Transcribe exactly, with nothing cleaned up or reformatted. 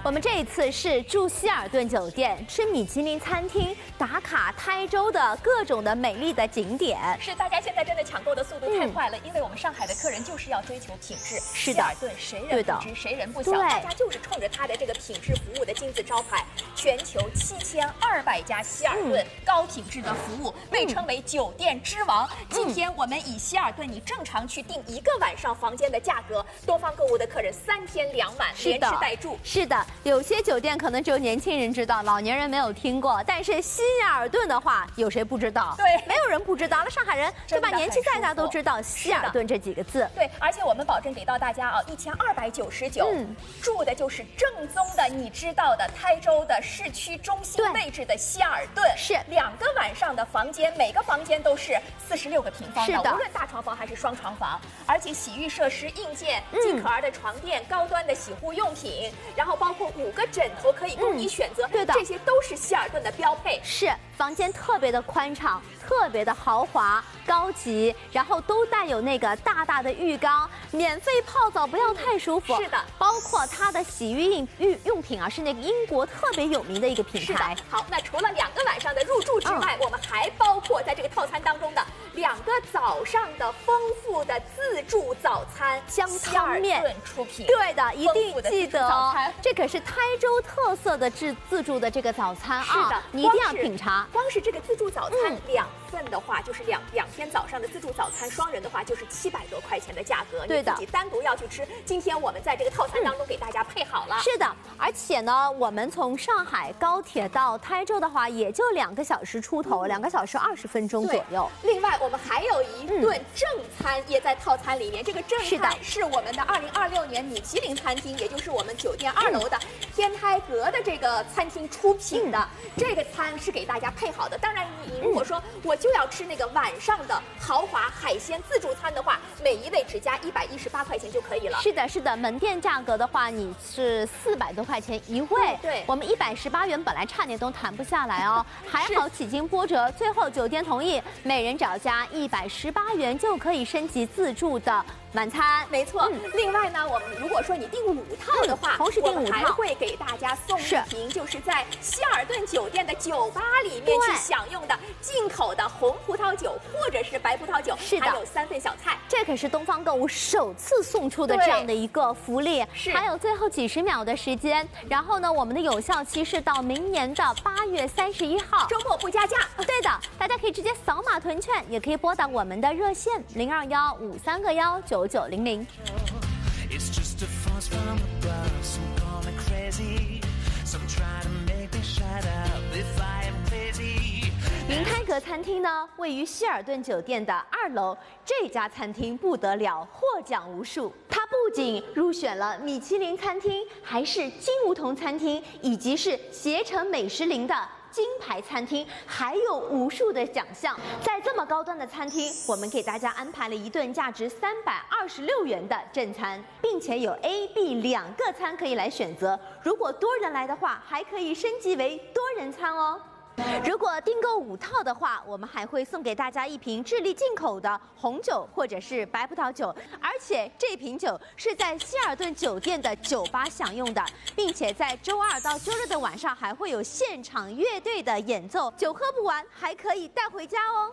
我们这一次是住希尔顿酒店，吃米其林餐厅，打卡台州的各种的美丽的景点。 是，大家现在真的抢购的速度太快了，嗯、因为我们上海的客人就是要追求品质。 是的， 希尔顿谁人不知谁人不晓，大家就是冲着它的这个品质服务的金字招牌，全球七千二百家希尔顿、嗯、高品质的服务，被称为酒店之王。嗯、今天我们以希尔顿你正常去订一个晚上房间的价格，东方购物的客人三天两晚连吃带住。 是的，有些酒店可能只有年轻人知道，老年人没有听过。但是希尔顿的话，有谁不知道？ 对， 没有人不知道。那上海人对吧？年纪再大都知道希尔顿这几个字。 对，而且我们保证给到大家啊，一千二百九十九，住的就是正宗的，你知道的台州的市区中心位置的希尔顿。 是两个晚上的房间，每个房间都是四十六个平方的， 是的， 无论大床房还是双床房，而且洗浴设施、硬件、尽可儿的床垫、高端的洗护用品，然后包括五个枕头可以供你选择。 对的， 这些都是希尔顿的标配。 是，房间特别的宽敞，特别的豪华高级，然后都带有那个大大的浴缸，免费泡澡不要太舒服。 是的， 包括它的洗浴用浴用品啊，是那个英国特别有名的一个品牌。 是的。好，那除了两个晚上的入住之外，嗯、我们还包括在这个套餐当中的两个早上的丰富的自助早餐， 香汤面出品。 对的，一定记得哦，这可是台州特色的自自助的这个早餐啊。 是的， 你一定要品尝。 光是这个自助早餐、嗯、两份的话，就是两两天早上的自助早餐，双人的话就是七百多块钱的价格。 对的， 你自己单独要去吃，今天我们在这个套餐当中给大家配好了。 嗯、是的，而且呢，我们从上海高铁到台州的话，也就两个小时出头，两、嗯、个小时二十分钟左右。 另外，我们还有一顿正餐也在套餐里面。这个正餐是我们的二零二六年米其林餐厅，也就是我们酒店二楼的天台阁的这个餐厅出品的。嗯、这个餐是给大家配好的。当然，你如果说我就要吃那个晚上的豪华海鲜自助餐的话，每一位只加一百一十八块钱就可以了。 是的，是的，门店价格的话，你是四百多块钱一位。 嗯、对， 我们一百十八元本来差点都谈不下来哦，还好几经波折，最后酒店同意，每人只要加一百十八元就可以升级自助的晚餐。 没错。嗯、另外呢，我们如果说你订五套的话， 嗯、同时订五套， 还会给大家送一瓶，就是在希尔顿酒店的酒吧里面去享用的进口的红葡萄酒或者是白葡萄酒， 是的， 还有三份小菜。 这可是东方购物首次送出的这样的一个福利。 是， 还有最后几十秒的时间，然后呢，我们的有效期是到明年的八月三十一号， 周末不加价。 对的，大家可以直接扫码囤券，也可以拨打我们的热线零二幺五三个幺九九零零。明开阁餐厅呢，位于希尔顿酒店的二楼。这家餐厅不得了，获奖无数。它不仅入选了米其林餐厅，还是金梧桐餐厅，以及是携程美食林的金牌餐厅，还有无数的奖项。在这么高端的餐厅，我们给大家安排了一顿价值三百二十六元的正餐，并且有 A、B 两个餐可以来选择。如果多人来的话，还可以升级为多人餐哦。如果订购五套的话，我们还会送给大家一瓶智利进口的红酒或者是白葡萄酒，而且这瓶酒是在希尔顿酒店的酒吧享用的，并且在周二到周日的晚上还会有现场乐队的演奏，酒喝不完还可以带回家哦。